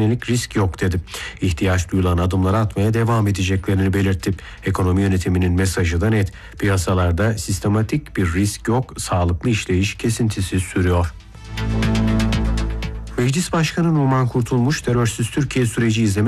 yönelik risk yok dedi. İhtiyaç duyulan adımları atmaya devam edeceklerini belirtti. Ekonomi yönetiminin mesajı da net. Piyasalarda sistematik bir risk yok, sağlıklı işleyiş kesintisiz sürüyor. Meclis Başkanı Numan Kurtulmuş, terörsüz Türkiye süreci izleme